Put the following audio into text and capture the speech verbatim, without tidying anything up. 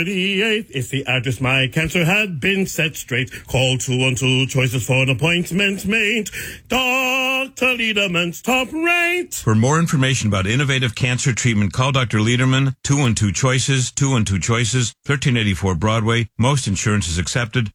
thirty-eighth, if the address my cancer had been set straight, call two one two choices for an appointment made. Doctor Lederman's top rate. For more information about innovative cancer treatment, call Doctor Lederman, two one two choices, two one two choices, thirteen eighty-four Broadway. Most insurance is accepted.